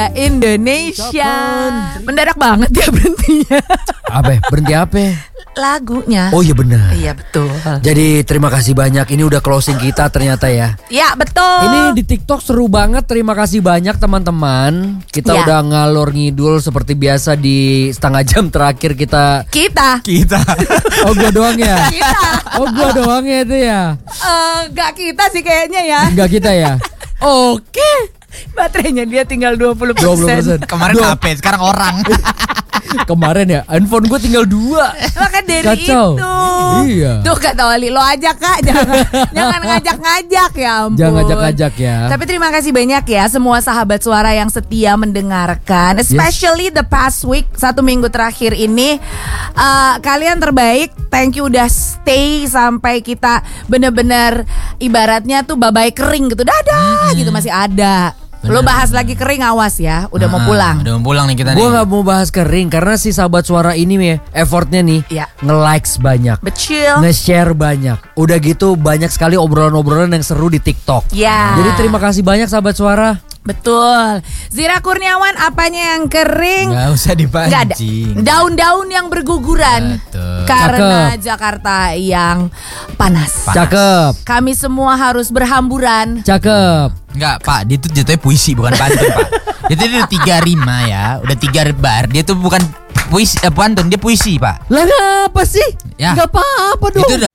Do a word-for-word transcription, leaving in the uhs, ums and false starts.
Indonesia. Mendadak banget ya berhentinya. Apa? Berhenti apa? Lagunya. Oh iya benar. Iya betul. Jadi terima kasih banyak. Ini udah closing kita ternyata ya. Ya betul. Ini di TikTok seru banget. Terima kasih banyak teman-teman. Kita Ya. udah ngalor ngidul seperti biasa di setengah jam terakhir kita. Kita. Kita. Oh gua doang ya. Kita. Oh gua doang ya itu ya. Eh, Gak kita sih kayaknya ya. Enggak kita ya. Oke. Baterainya dia tinggal dua puluh dua puluh persen. persen. Kemarin Dua- H P, sekarang orang. Kemarin ya handphone gue tinggal dua. Maka dari Kacau. itu. Iya. Tuh kata Wali, lo aja Kak. Jangan, jangan ngajak-ngajak ya ampun. Jangan ngajak-ngajak ya. Tapi terima kasih banyak ya semua sahabat suara yang setia mendengarkan. Especially the past week, satu minggu terakhir ini. Uh, kalian terbaik. Thank you udah stay sampai kita bener-bener ibaratnya tuh babai kering gitu. Dadah gitu masih ada. Lo bahas lagi kering awas ya. Udah mau Ah, pulang. Udah mau pulang nih kita Gue nih. gak mau bahas kering karena si sahabat suara ini nih effortnya nih Iya. nge-likes banyak, Becil. nge-share banyak. Udah gitu banyak sekali obrolan-obrolan yang seru di TikTok. Ya. Jadi terima kasih banyak sahabat suara. Betul. Zira Kurniawan, apanya yang kering? Nggak usah Nggak ada. dipancing. Daun-daun yang berguguran. Betul. Karena Jakarta yang panas. Panas. Cakep, Kami semua harus berhamburan. cakep. Enggak Pak, dia tuh jatuhnya puisi bukan pantun Pak. Dia tuh udah tiga rima ya, udah tiga bar. Dia tuh bukan puisi, eh, pantun, dia puisi Pak. Lah ngapa sih? Ya. Gak apa-apa dong. Itu udah